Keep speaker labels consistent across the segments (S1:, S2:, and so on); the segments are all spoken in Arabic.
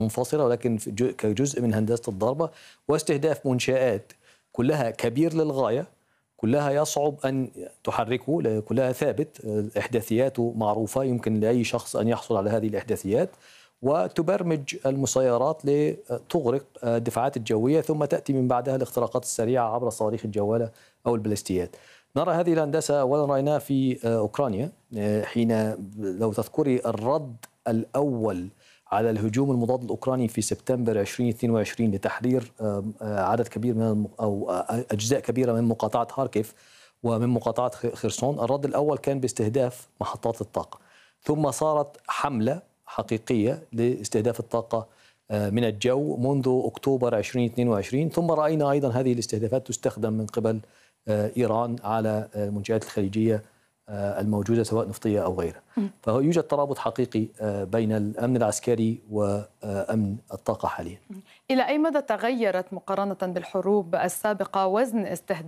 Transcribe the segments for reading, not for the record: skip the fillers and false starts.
S1: منفصلة، ولكن كجزء من هندسة الضربة، واستهداف منشآت كلها كبير للغاية، كلها يصعب أن تحركه، كلها ثابت، إحداثياته معروفة، يمكن لأي شخص أن يحصل على هذه الإحداثيات، وتبرمج المسيرات لتغرق الدفاعات الجوية، ثم تأتي من بعدها الاختراقات السريعة عبر صواريخ الجوالة أو البلاستيات. نرى هذه الهندسة أولا رأيناها في أوكرانيا، حين لو تذكري الرد الأول على الهجوم المضاد الأوكراني في سبتمبر 2022 لتحرير عدد كبير من أو أجزاء كبيرة من مقاطعة هاركيف ومن مقاطعة خرسون. الرد الأول كان باستهداف محطات الطاقة، ثم صارت حملة حقيقية لاستهداف الطاقة من الجو منذ أكتوبر 2022، ثم رأينا أيضا هذه الاستهدافات تستخدم من قبل إيران على المنشآت الخليجية الموجودة سواء نفطية أو غيرها. فيوجد ترابط حقيقي بين الأمن العسكري وأمن الطاقة حاليا.
S2: إلى أي مدى تغيرت مقارنة بالحروب السابقة وزن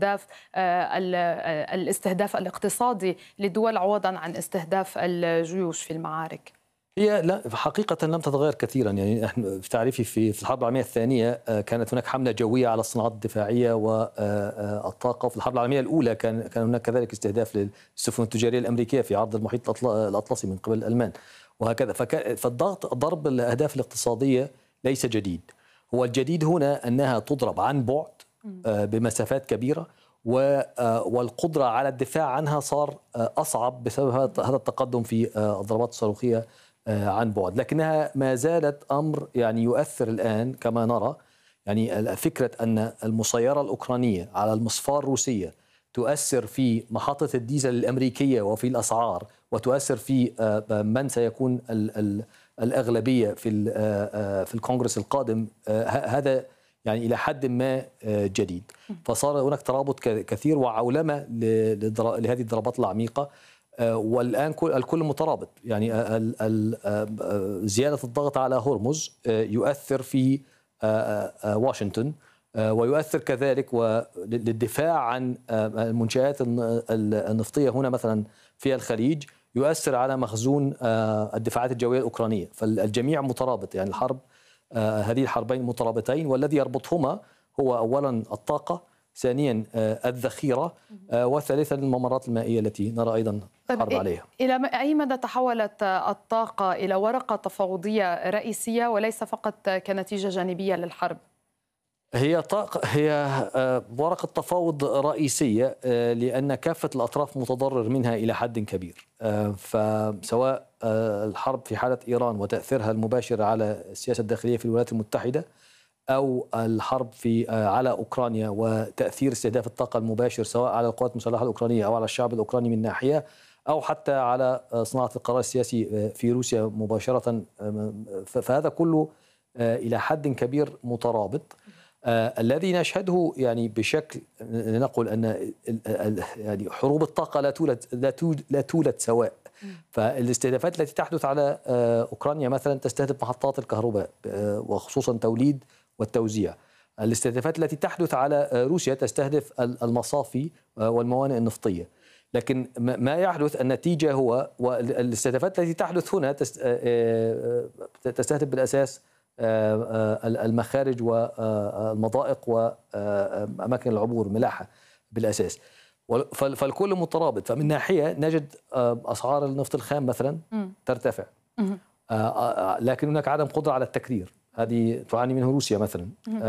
S2: الاستهداف الاقتصادي للدول عوضا عن استهداف الجيوش في المعارك؟
S1: هي لا حقيقة لم تتغير كثيرا. يعني في تعريفي في الحرب العالمية الثانية كانت هناك حملة جوية على الصناعات الدفاعية والطاقة، وفي الحرب العالمية الأولى كان هناك كذلك استهداف للسفن التجارية الأمريكية في عرض المحيط الأطلسي من قبل الألمان وهكذا. ضرب الأهداف الاقتصادية ليس جديد، هو الجديد هنا أنها تضرب عن بعد بمسافات كبيرة، والقدرة على الدفاع عنها صار أصعب بسبب هذا التقدم في الضربات الصاروخية عن بعد، لكنها ما زالت أمر يعني يؤثر الآن كما نرى. يعني فكرة أن المسيرة الأوكرانية على المصفاة الروسية تؤثر في محطة الديزل الأمريكية وفي الأسعار، وتؤثر في من سيكون الأغلبية في الكونغرس القادم، هذا يعني إلى حد ما جديد. فصار هناك ترابط كثير وعولمة لهذه الضربات العميقة، والآن الكل مترابط. يعني زيادة الضغط على هرمز يؤثر في واشنطن، ويؤثر كذلك للدفاع عن المنشآت النفطية هنا مثلا في الخليج، يؤثر على مخزون الدفاعات الجوية الأوكرانية. فالجميع مترابط، يعني هذه الحربين مترابطين، والذي يربطهما هو أولا الطاقة، ثانيا الذخيرة، وثالثا الممرات المائية التي نرى أيضا حرب عليها.
S2: إلى أي مدى تحولت الطاقة إلى ورقة تفاوضية رئيسية وليس فقط كنتيجة جانبية للحرب؟
S1: هي ورقة تفاوض رئيسية، لأن كافة الأطراف متضرر منها إلى حد كبير. فسواء الحرب في حالة إيران وتأثيرها المباشر على السياسة الداخلية في الولايات المتحدة، أو الحرب على أوكرانيا وتأثير استهداف الطاقة المباشر سواء على القوات المسلحة الأوكرانية أو على الشعب الأوكراني من ناحية، أو حتى على صناعة القرار السياسي في روسيا مباشرة. فهذا كله إلى حد كبير مترابط. الذي نشهده يعني بشكل نقول أن يعني حروب الطاقة لا تولد سواء. فالاستهدافات التي تحدث على أوكرانيا مثلا تستهدف محطات الكهرباء وخصوصا توليد والتوزيع. الاستهدافات التي تحدث على روسيا تستهدف المصافي والموانئ النفطية. لكن ما يحدث النتيجة هو، والاستهدافات التي تحدث هنا تستهدف بالأساس المخارج والمضائق وأماكن العبور ملاحة بالأساس. فالكل مترابط. فمن ناحية نجد أسعار النفط الخام مثلا ترتفع، لكن هناك عدم قدرة على التكرير، هذه تعاني منه روسيا مثلا.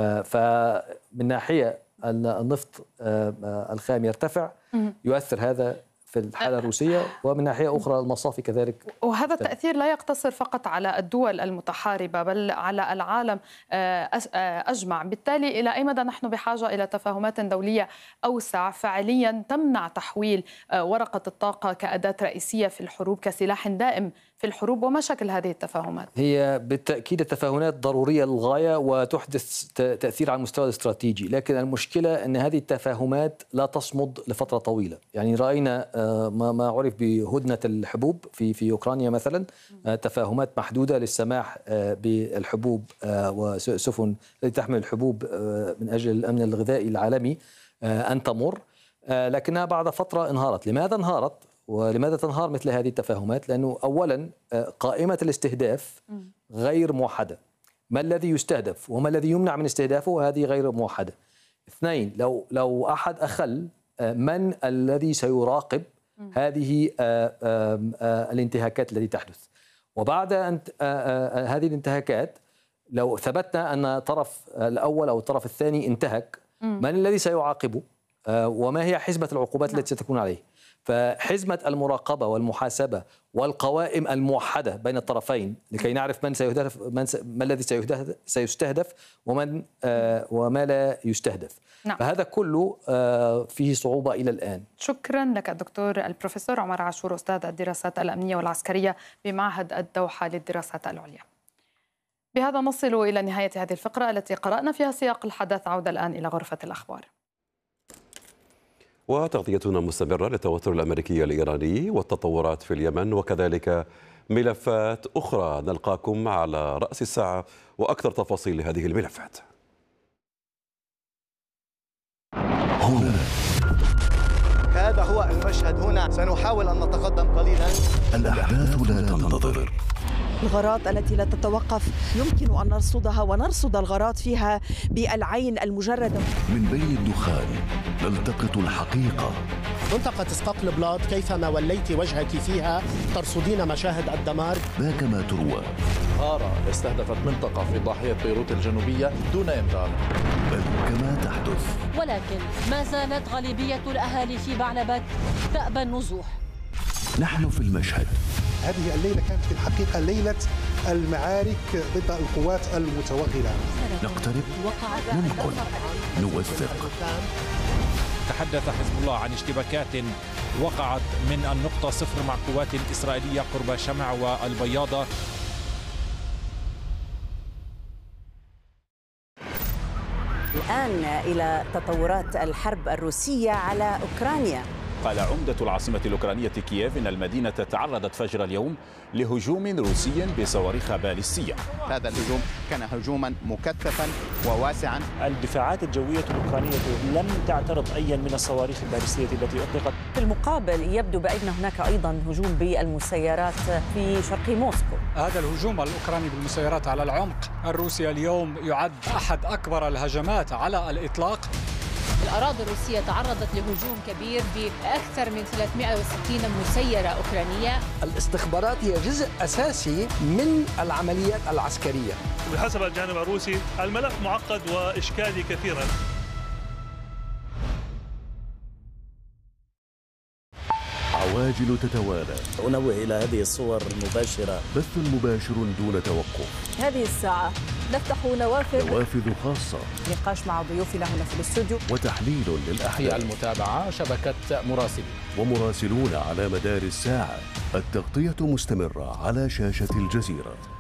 S1: فمن ناحية النفط الخام يرتفع، يؤثر هذا في الحالة الروسية، ومن ناحية أخرى المصافي كذلك.
S2: وهذا التأثير لا يقتصر فقط على الدول المتحاربة بل على العالم أجمع. بالتالي إلى أي مدى نحن بحاجة إلى تفاهمات دولية أوسع فعليا تمنع تحويل ورقة الطاقة كأداة رئيسية في الحروب، كسلاح دائم في الحروب؟ وما شكل هذه التفاهمات؟
S1: هي بالتأكيد التفاهمات ضرورية للغاية وتحدث تأثير على المستوى الاستراتيجي، لكن المشكلة أن هذه التفاهمات لا تصمد لفترة طويلة. يعني رأينا ما عرف بهدنة الحبوب في أوكرانيا مثلا، تفاهمات محدودة للسماح بالحبوب وسفن التي تحمل الحبوب من أجل الأمن الغذائي العالمي أن تمر، لكنها بعد فترة انهارت. لماذا انهارت؟ ولماذا تنهار مثل هذه التفاهمات؟ لأنه أولا قائمة الاستهداف غير موحدة. ما الذي يستهدف وما الذي يمنع من استهدافه، هذه غير موحدة. اثنين، لو أحد أخل، من الذي سيراقب هذه الانتهاكات التي تحدث؟ وبعد هذه الانتهاكات لو ثبتنا أن الطرف الأول أو الطرف الثاني انتهك، من الذي سيعاقبه وما هي حزمة العقوبات التي ستكون عليه؟ فحزمة المراقبة والمحاسبة والقوائم الموحدة بين الطرفين لكي نعرف من سيستهدف، ما الذي سيستهدف وما لا يستهدف. نعم. فهذا كله فيه صعوبة إلى الآن.
S2: شكرا لك الدكتور البروفيسور عمر عاشور، أستاذ الدراسات الأمنية والعسكرية بمعهد الدوحة للدراسات العليا. بهذا نصل إلى نهاية هذه الفقرة التي قرأنا فيها سياق الحدث. عودة الآن إلى غرفة الأخبار.
S3: وتغطيتنا مستمرة للتوتر الأمريكي الإيراني والتطورات في اليمن وكذلك ملفات أخرى. نلقاكم على رأس الساعة وأكثر تفاصيل هذه الملفات.
S4: هنا هذا هو المشهد. هنا سنحاول أن نتقدم قليلا.
S5: الأحداث لا تنتظر.
S6: الغارات التي لا تتوقف يمكن أن نرصدها ونرصد الغارات فيها بالعين المجردة.
S5: من بين الدخان نلتقط الحقيقة.
S7: منطقة اسقاق البلاط كيفما وليت وجهك فيها ترصدين مشاهد الدمار.
S5: ذاك ما تروى.
S8: غارة استهدفت منطقة في ضاحية بيروت الجنوبية دون إنذار.
S5: بل كما تحدث.
S9: ولكن ما زالت غالبية الأهالي في بعلبك تأبى النزوح.
S5: نحن في المشهد.
S10: هذه الليلة كانت في الحقيقة ليلة المعارك ضد القوات المتوغلة.
S5: نقترب، ننقل، نوثق.
S11: تحدث حزب الله عن اشتباكات وقعت من النقطة 0 مع قوات إسرائيلية قرب شمع والبياضة.
S12: الآن إلى تطورات الحرب الروسية على أوكرانيا.
S13: قال عمدة العاصمة الأوكرانية كييف إن المدينة تعرضت فجر اليوم لهجوم روسي بصواريخ باليستية.
S14: هذا الهجوم كان هجوما مكثفا وواسعا.
S15: الدفاعات الجوية الأوكرانية لم تعترض أي من الصواريخ الباليستية التي أطلقت.
S12: في المقابل يبدو بأن هناك أيضا هجوم بالمسيرات في شرق موسكو.
S16: هذا الهجوم الأوكراني بالمسيرات على العمق الروسي اليوم يعد أحد أكبر الهجمات على الإطلاق.
S9: الأراضي الروسية تعرضت لهجوم كبير بأكثر من 360 مسيرة أوكرانية.
S17: الاستخبارات هي جزء أساسي من العمليات العسكرية.
S18: بحسب الجانب الروسي الملف معقد وإشكالي كثيرا.
S5: عواجل تتوالى.
S19: أنوه إلى هذه الصور المباشرة.
S5: بث مباشر دون توقف.
S12: هذه الساعة نفتح
S5: نوافذ خاصة.
S12: نقاش مع ضيوفنا هنا في الاستوديو.
S5: وتحليل للأحداث.
S8: في المتابعة شبكة مراسلين.
S5: ومراسلون على مدار الساعة. التغطية مستمرة على شاشة الجزيرة.